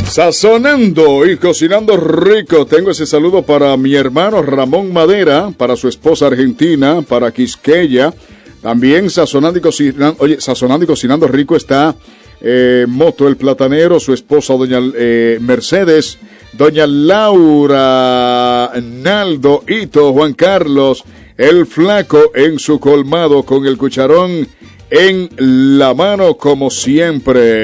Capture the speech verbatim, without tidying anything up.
Sazonando y cocinando rico. Tengo ese saludo para mi hermano Ramón Madera, para su esposa argentina, para Quisqueya. También sazonando y cocinando, oye, sazonando y cocinando rico está eh, Moto el Platanero, su esposa doña eh, Mercedes, doña Laura, Naldo, Hito, Juan Carlos, el Flaco en su colmado con el cucharón en la mano como siempre.